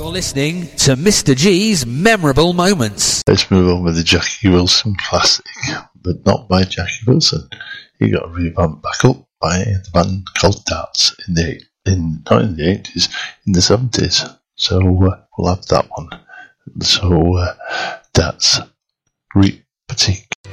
You're listening to Mr. G's Memorable Moments. Let's move on with the Jackie Wilson classic, but not by Jackie Wilson. He got revamped back up by the band called Darts not in the 80s, in the 70s. So we'll have that one. So Darts, Repeat.